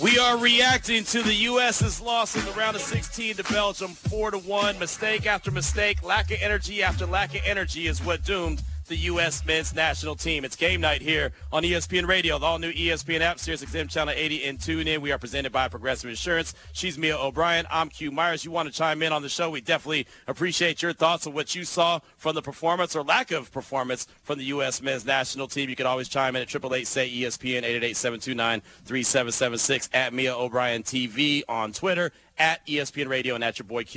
We are reacting to the U.S.'s loss in the round of 16 to Belgium, 4-1. Mistake after mistake, lack of energy after lack of energy is what doomed the U.S. men's national team. It's game night here on ESPN Radio, the all-new ESPN app, SiriusXM Channel 80, and tune in. We are presented by Progressive Insurance. She's Mia O'Brien. I'm Q Myers. You want to chime in on the show? We definitely appreciate your thoughts on what you saw from the performance or lack of performance from the U.S. men's national team. You can always chime in at 888-SAY-ESPN, 888-729-3776, at Mia O'Brien TV on Twitter, at ESPN Radio, and at your boy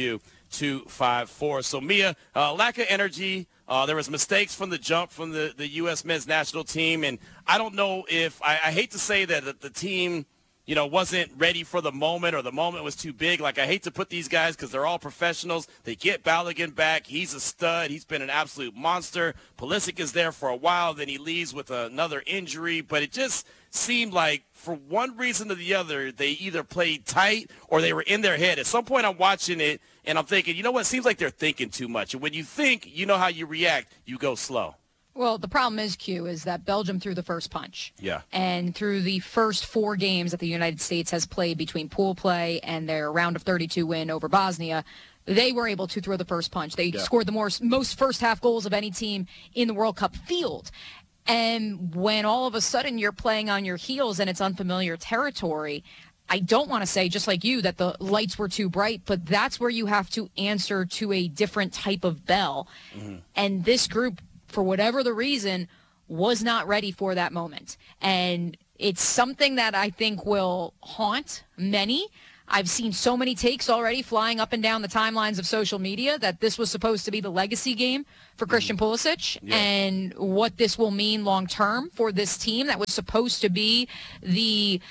Q254. So, Mia, lack of energy. There was mistakes from the jump from the U.S. men's national team, and I don't know if I hate to say that the team, wasn't ready for the moment or the moment was too big. Like, I hate to put these guys because they're all professionals. They get Balogun back. He's a stud. He's been an absolute monster. Pulisic is there for a while. Then he leaves with another injury. But it just seemed like for one reason or the other, they either played tight or they were in their head. At some point I'm watching it, and I'm thinking, you know what, it seems like they're thinking too much. And when you think, you know how you react, you go slow. Well, the problem is, Q, is that Belgium threw the first punch. Yeah. And through the first 4 games that the United States has played between pool play and their round of 32 win over Bosnia, they were able to throw the first punch. They scored the most first-half goals of any team in the World Cup field. And when all of a sudden you're playing on your heels and it's unfamiliar territory, I don't want to say, just like you, that the lights were too bright, but that's where you have to answer to a different type of bell. Mm-hmm. And this group, for whatever the reason, was not ready for that moment. And it's something that I think will haunt many. I've seen so many takes already flying up and down the timelines of social media that this was supposed to be the legacy game for Christian Pulisic, and what this will mean long term for this team that was supposed to be the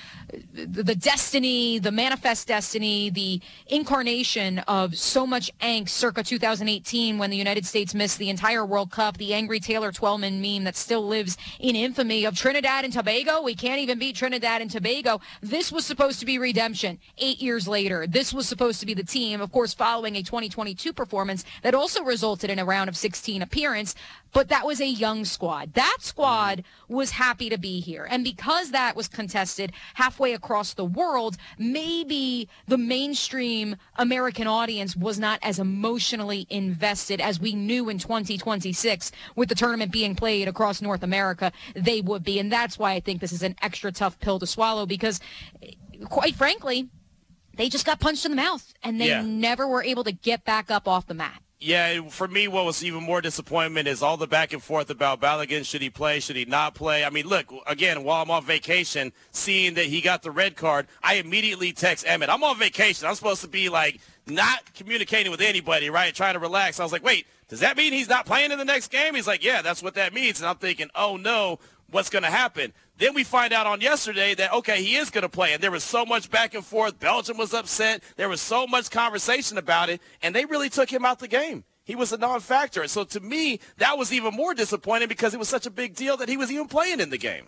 destiny, the manifest destiny, the incarnation of so much angst circa 2018 when the United States missed the entire World Cup, the angry Taylor Twellman meme that still lives in infamy of Trinidad and Tobago. We can't even beat Trinidad and Tobago. This was supposed to be redemption 8 years later. This was supposed to be the team, of course, following a 2022 performance that also resulted in a round of 16 appearance, but that was a young squad. That squad was happy to be here. And because that was contested halfway across the world, maybe the mainstream American audience was not as emotionally invested as we knew in 2026 with the tournament being played across North America they would be. And that's why I think this is an extra tough pill to swallow, because quite frankly, they just got punched in the mouth and they never were able to get back up off the mat. Yeah, for me, what was even more disappointment is all the back and forth about Balogun. Should he play? Should he not play? I mean, look, again, while I'm on vacation, seeing that he got the red card, I immediately text Emmett. I'm on vacation. I'm supposed to be, not communicating with anybody, right, trying to relax. I was like, wait, does that mean he's not playing in the next game? He's like, yeah, that's what that means. And I'm thinking, oh, no, what's going to happen? Then we find out on yesterday that, okay, he is going to play. And there was so much back and forth. Belgium was upset. There was so much conversation about it. And they really took him out the game. He was a non-factor. So to me, that was even more disappointing because it was such a big deal that he was even playing in the game.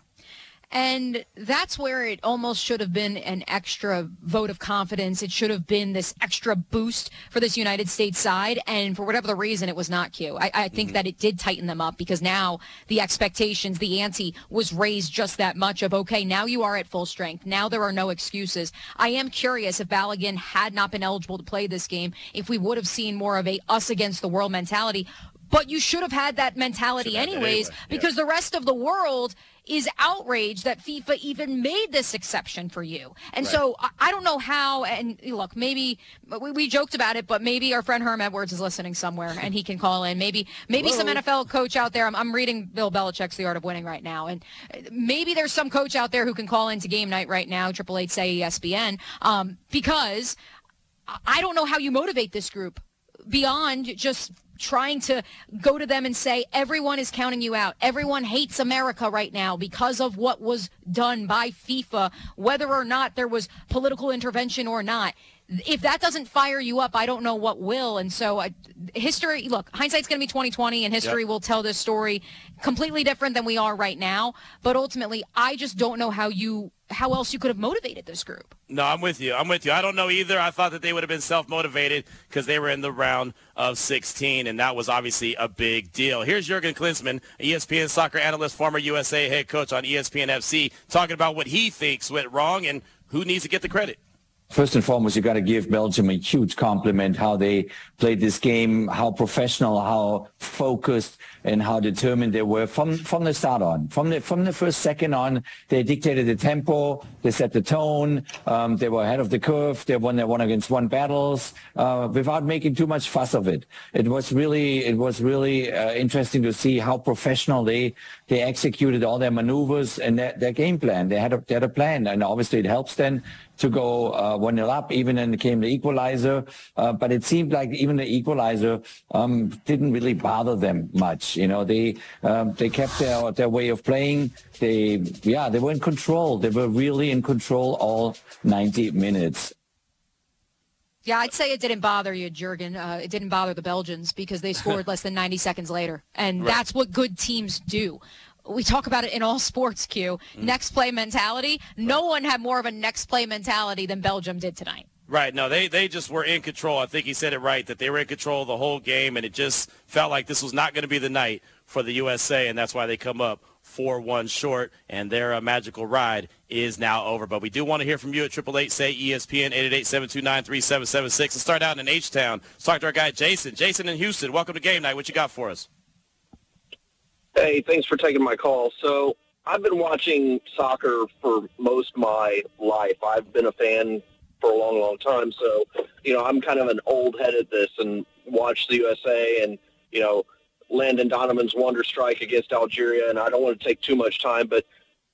And that's where it almost should have been an extra vote of confidence. It should have been this extra boost for this United States side. And for whatever the reason, it was not Q. I think that it did tighten them up because now the expectations, the ante was raised just that much of, okay, now you are at full strength. Now there are no excuses. I am curious if Balogun had not been eligible to play this game, if we would have seen more of a us against the world mentality. But you should have had that mentality anyways, because the rest of the world is outraged that FIFA even made this exception for you. And so I don't know how, and look, maybe we joked about it, but maybe our friend Herm Edwards is listening somewhere and he can call in. Maybe some NFL coach out there. I'm reading Bill Belichick's The Art of Winning right now. And maybe there's some coach out there who can call into game night right now, 888-SAY-ESPN, because I don't know how you motivate this group beyond just trying to go to them and say, everyone is counting you out. Everyone hates America right now because of what was done by FIFA, whether or not there was political intervention or not. If that doesn't fire you up, I don't know what will. And so history, look, hindsight's going to be 20/20, and history will tell this story completely different than we are right now. But ultimately, I just don't know how else you could have motivated this group. No, I'm with you. I don't know either. I thought that they would have been self-motivated because they were in the round of 16, and that was obviously a big deal. Here's Jurgen Klinsmann, ESPN soccer analyst, former USA head coach on ESPN FC, talking about what he thinks went wrong and who needs to get the credit? First and foremost, you got to give Belgium a huge compliment how they played this game, how professional, how focused, and how determined they were from the start on. From the first second on, they dictated the tempo, they set the tone, they were ahead of the curve, they won their one-against-one battles without making too much fuss of it. It was really interesting to see how professional they executed all their maneuvers and their game plan. They had a plan, and obviously it helps then to go 1-0 up, even then came the equalizer. But it seemed like even the equalizer didn't really bother them much. You know, they kept their way of playing. They were in control. They were really in control all 90 minutes. Yeah, I'd say it didn't bother you, Jurgen. It didn't bother the Belgians because they scored less than 90 seconds later. And that's what good teams do. We talk about it in all sports, Q. Next play mentality. No one had more of a next play mentality than Belgium did tonight. Right. No, they just were in control. I think he said it right, that they were in control the whole game, and it just felt like this was not going to be the night for the USA, and that's why they come up 4-1 short, and their magical ride is now over. But we do want to hear from you at 888-SAY-ESPN, 888-729-3776. Let's start out in H-Town. Let's talk to our guy, Jason. Jason in Houston, welcome to Game Night. What you got for us? Hey, thanks for taking my call. So I've been watching soccer for most of my life. I've been a fan for a long, long time. So, you know, I'm kind of an old head at this and watched the USA and, you know, Landon Donovan's wonder strike against Algeria, and I don't want to take too much time, but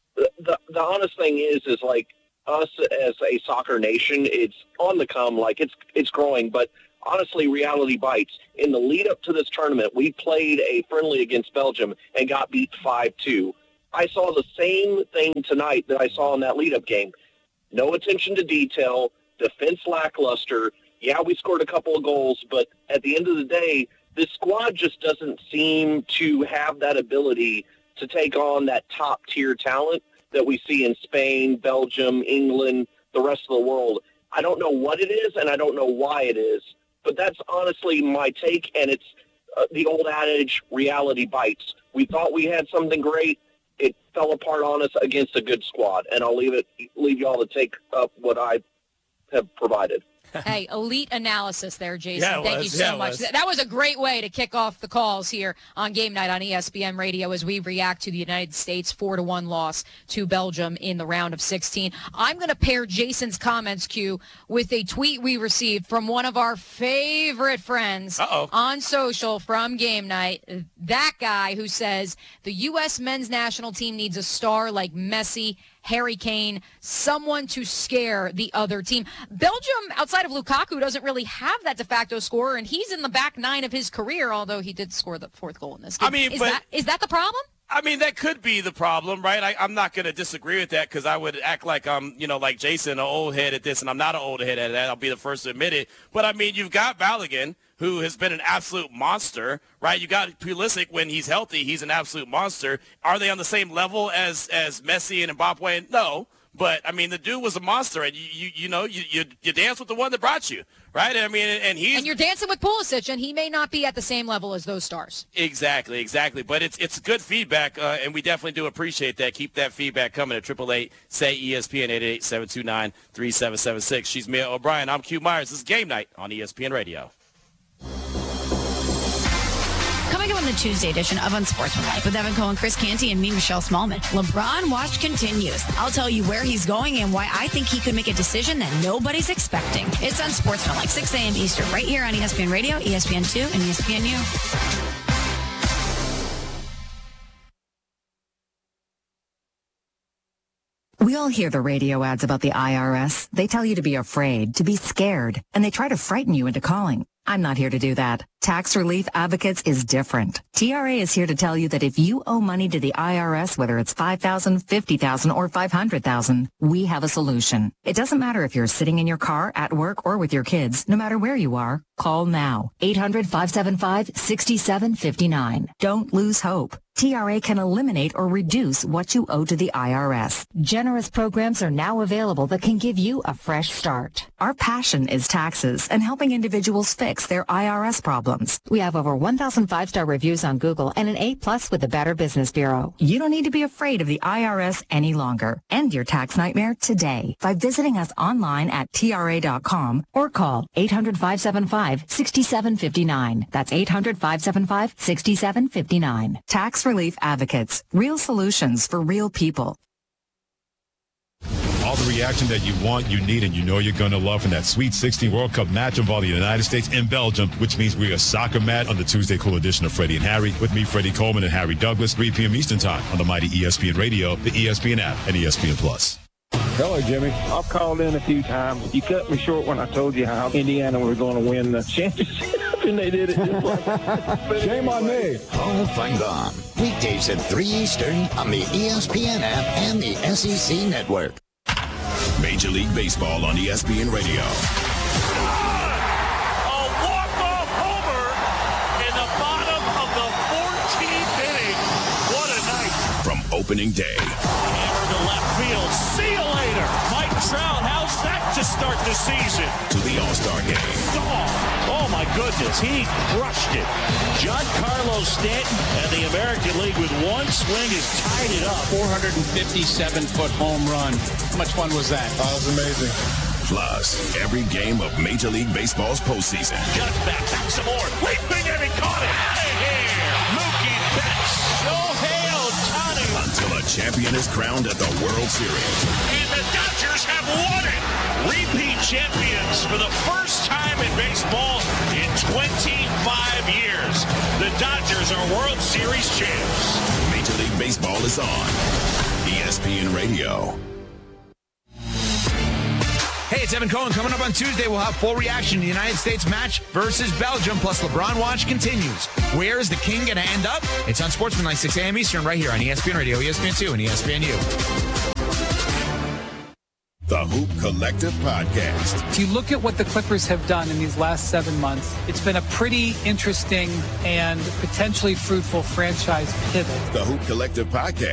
the honest thing is like us as a soccer nation, it's on the come, like it's growing, but honestly, reality bites. In the lead up to this tournament, we played a friendly against Belgium and got beat 5-2. I saw the same thing tonight that I saw in that lead up game. No attention to detail, defense lackluster. Yeah, we scored a couple of goals, but at the end of the day, this squad just doesn't seem to have that ability to take on that top-tier talent that we see in Spain, Belgium, England, the rest of the world. I don't know what it is, and I don't know why it is, but that's honestly my take, and it's the old adage, reality bites. We thought we had something great. It fell apart on us against a good squad, and I'll leave you all to take up what I have provided. Hey, elite analysis there, Jason. Yeah, Thank you so much. That was a great way to kick off the calls here on Game Night on ESPN Radio as we react to the United States 4-1 loss to Belgium in the round of 16. I'm going to pair Jason's comments, Q, with a tweet we received from one of our favorite friends on social from Game Night. That guy who says the U.S. men's national team needs a star like Messi, Harry Kane, someone to scare the other team. Belgium, outside of Lukaku, doesn't really have that de facto scorer, and he's in the back nine of his career, although he did score the fourth goal in this game. I mean, is that the problem? I mean, that could be the problem, right? I'm not going to disagree with that because I would act like I'm, like Jason, an old head at this, and I'm not an old head at that. I'll be the first to admit it. But, I mean, you've got Balogun, who has been an absolute monster, right? You got Pulisic when he's healthy. He's an absolute monster. Are they on the same level as Messi and Mbappe? No. But, I mean, the dude was a monster, and you dance with the one that brought you, right? I mean, and you're dancing with Pulisic, and he may not be at the same level as those stars. Exactly. But it's good feedback, and we definitely do appreciate that. Keep that feedback coming at 888-SAY-ESPN, 888-729-3776. She's Mia O'Brien. I'm Q Myers. This is Game Night on ESPN Radio. Coming up on the Tuesday edition of Unsportsmanlike with Evan Cohen, Chris Canty, and me, Michelle Smallman. LeBron watch continues. I'll tell you where he's going and why I think he could make a decision that nobody's expecting. It's Unsportsmanlike, 6 a.m. Eastern, right here on ESPN Radio, ESPN2, and ESPNU. We all hear the radio ads about the IRS. They tell you to be afraid, to be scared, and they try to frighten you into calling. I'm not here to do that. Tax Relief Advocates is different. TRA is here to tell you that if you owe money to the IRS, whether it's $5,000, $50,000, or $500,000, we have a solution. It doesn't matter if you're sitting in your car, at work, or with your kids. No matter where you are, call now. 800-575-6759. Don't lose hope. TRA can eliminate or reduce what you owe to the IRS. Generous programs are now available that can give you a fresh start. Our passion is taxes and helping individuals fix their IRS problems. We have over 1,000 5-star reviews on Google and an A+ with the Better Business Bureau. You don't need to be afraid of the IRS any longer. End your tax nightmare today by visiting us online at TRA.com or call 800-575-6759. That's 800-575-6759. Tax Relief Advocates. Real solutions for real people. All the reaction that you want, you need, and you know you're going to love from that Sweet 16 World Cup matchup of the United States and Belgium, which means we're a soccer mad on the Tuesday Cool edition of Freddie and Harry. With me, Freddie Coleman and Harry Douglas, 3 p.m. Eastern Time on the mighty ESPN Radio, the ESPN app, and ESPN Plus. Hello, Jimmy. I've called in a few times. You cut me short when I told you how Indiana was going to win the championship, and they did it just like Shame on me. All fun gone. Weekdays at 3 Eastern on the ESPN app and the SEC Network. Major League Baseball on ESPN Radio. A walk-off homer in the bottom of the 14th inning. What a night. From opening day. Hammer to left field. See you later. Mike Trout, how's that to start the season? To the All-Star game. Oh my goodness, he crushed it. Giancarlo Stanton and the American League with one swing has tied it up. 457-foot home run. How much fun was that? That was amazing. Plus, every game of Major League Baseball's postseason. Just back some more. Leaping and he caught it. Hey, Mookie Betts. Shohei Ohtani. Until a champion is crowned at the World Series. And the Dodgers have won it. Repeat champions for the first time in baseball in 25 years. The Dodgers are World Series champs. Major League Baseball is on ESPN Radio. Hey, it's Evan Cohen. Coming up on Tuesday, we'll have full reaction to the United States match versus Belgium, plus LeBron Watch continues. Where is the king going to end up? It's on Sportsmanlike, 6 a.m. Eastern, right here on ESPN Radio, ESPN2, and ESPNU. The Hoop Collective Podcast. If you look at what the Clippers have done in these last 7 months, it's been a pretty interesting and potentially fruitful franchise pivot. The Hoop Collective Podcast.